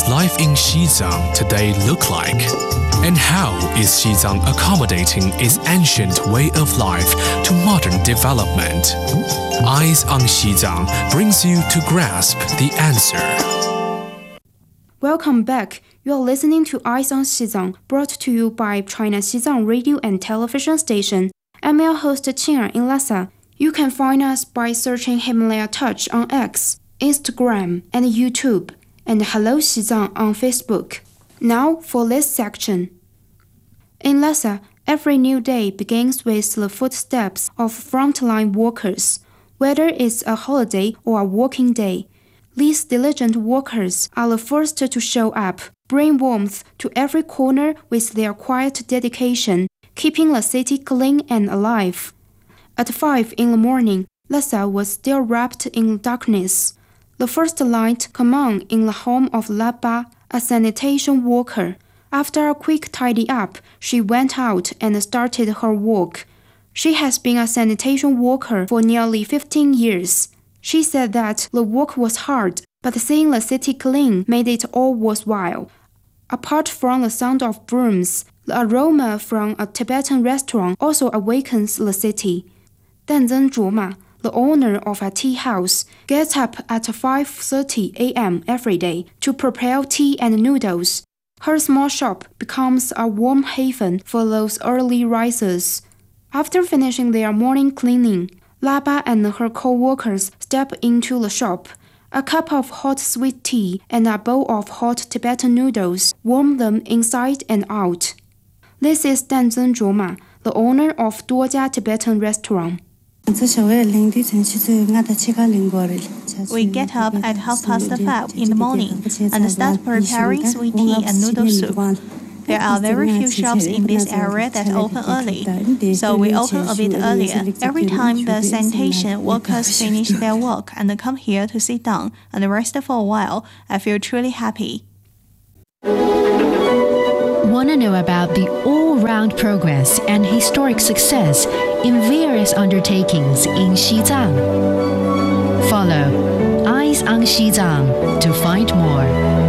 does life in Xizang today look like? And how is Xizang accommodating its ancient way of life to modern development? Eyes on Xizang brings you to grasp the answer. Welcome back. You are listening to Eyes on Xizang, brought to you by China Xizang Radio and Television Station. I'm your host Qing'er in Lhasa. You can find us by searching Himalaya Touch on X, Instagram, and YouTube, and Hello Xizang on Facebook. Now for this section. In Lhasa, every new day begins with the footsteps of frontline workers, whether it's a holiday or a working day. These diligent workers are the first to show up, bring warmth to every corner with their quiet dedication, keeping the city clean and alive. At 5 in the morning, Lhasa was still wrapped in darkness. The first light came on in the home of Laba, a sanitation worker. After a quick tidy up, she went out and started her work. She has been a sanitation worker for nearly 15 years. She said that the work was hard, but seeing the city clean made it all worthwhile. Apart from the sound of brooms, the aroma from a Tibetan restaurant also awakens the city. Danzhen Zhuoma, the owner of a tea house, gets up at 5:30 a.m. every day to prepare tea and noodles. Her small shop becomes a warm haven for those early risers. After finishing their morning cleaning, Laba and her co-workers step into the shop. A cup of hot sweet tea and a bowl of hot Tibetan noodles warm them inside and out. This is Danzhen Zhuoma, the owner of Duojia Tibetan restaurant. We get up at 5:30 in the morning and start preparing sweet tea and noodle soup. There are very few shops in this area that open early, so we open a bit earlier. Every time the sanitation workers finish their work and come here to sit down and rest for a while, I feel truly happy. Want to know about the all-round progress and historic success in various undertakings in Xizang? Follow Eyes on Xizang to find more.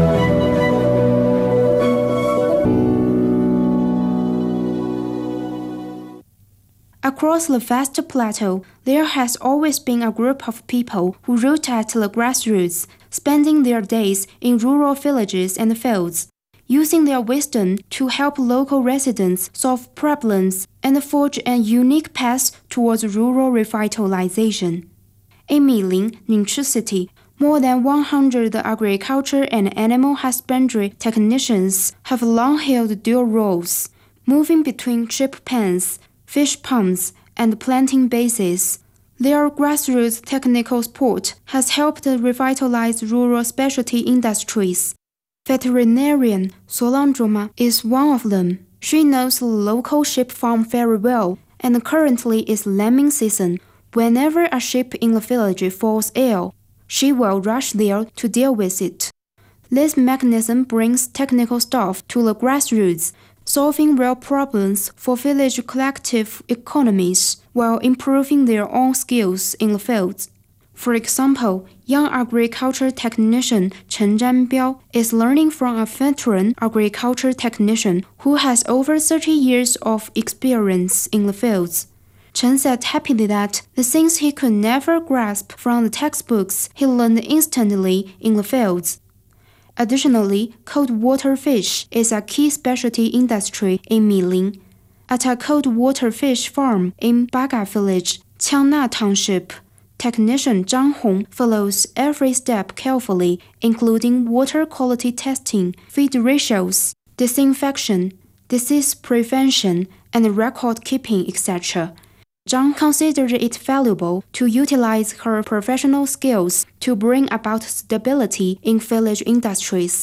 Across the vast plateau, there has always been a group of people who root at the grassroots, spending their days in rural villages and fields, using their wisdom to help local residents solve problems and forge a unique path towards rural revitalization. In Milin, Ningchi City, more than 100 agriculture and animal husbandry technicians have long held dual roles, moving between sheep pens, fish ponds, and planting bases. Their grassroots technical support has helped revitalize rural specialty industries. Veterinarian Solan Zhuoma is one of them. She knows the local sheep farm very well, and currently is lambing season. Whenever a sheep in the village falls ill, she will rush there to deal with it. This mechanism brings technical staff to the grassroots, solving real problems for village collective economies while improving their own skills in the fields. For example, young agriculture technician Chen Zhanbiao is learning from a veteran agriculture technician who has over 30 years of experience in the fields. Chen said happily that the things he could never grasp from the textbooks he learned instantly in the fields. Additionally, cold water fish is a key specialty industry in Milin. At a cold water fish farm in Baga Village, Qiangna Township, technician Zhang Hong follows every step carefully, including water quality testing, feed ratios, disinfection, disease prevention, and record keeping, etc. Zhang considered it valuable to utilize her professional skills to bring about stability in village industries.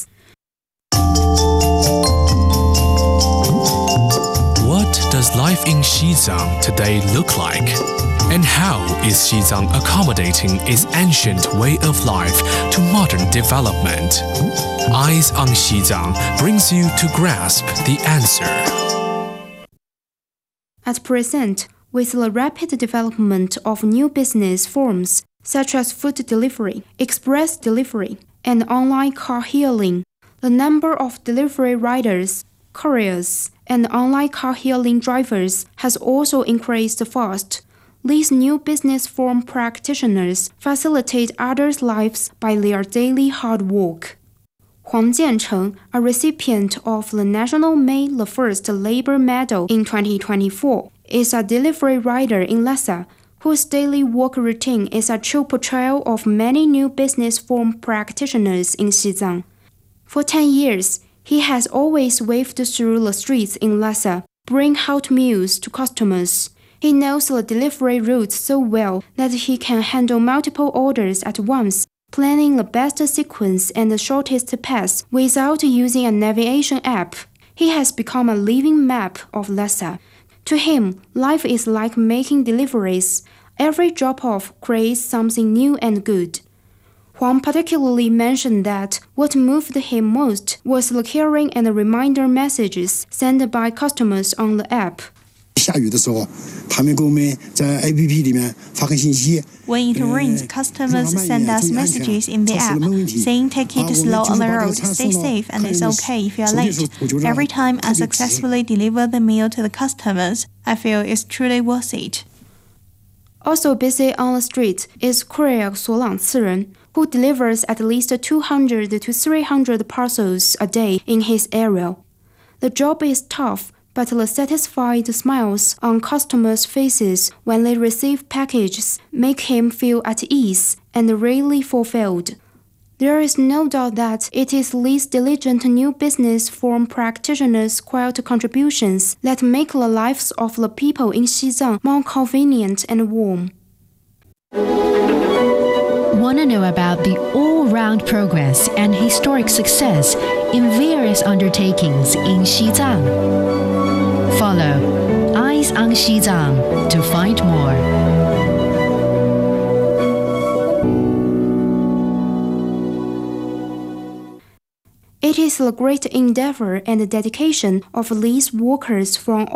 What does life in Xizang today look like? And how is Xizang accommodating its ancient way of life to modern development? Eyes on Xizang brings you to grasp the answer. At present, with the rapid development of new business forms such as food delivery, express delivery, and online car hailing, The number of delivery riders, couriers, and online car-hailing drivers has also increased fast. These new business form practitioners facilitate others' lives by their daily hard work. Huang Jiancheng, a recipient of the National May the 1st Labor Medal in 2024, is a delivery rider in Lhasa, whose daily work routine is a true portrayal of many new business form practitioners in Xizang. For 10 years, he has always waved through the streets in Lhasa, bringing hot meals to customers. He knows the delivery routes so well that he can handle multiple orders at once, planning the best sequence and the shortest path without using a navigation app. He has become a living map of Lhasa. To him, life is like making deliveries. Every drop-off creates something new and good. Huang particularly mentioned that what moved him most was the caring and reminder messages sent by customers on the app. When it rains, customers send us messages in the app saying take it slow on the road, stay safe, and it's okay if you're late. Every time I successfully deliver the meal to the customers, I feel it's truly worth it. Also busy on the street is courier Solang Ciren, who delivers at least 200 to 300 parcels a day in his area. The job is tough, but the satisfied smiles on customers' faces when they receive packages make him feel at ease and really fulfilled. There is no doubt that it is these diligent new business form practitioners' quiet contributions that make the lives of the people in Xizang more convenient and warm. Want to know about the all-round progress and historic success in various undertakings in Xizang? Follow Eyes on Xizang to find more. It is the great endeavor and dedication of these workers from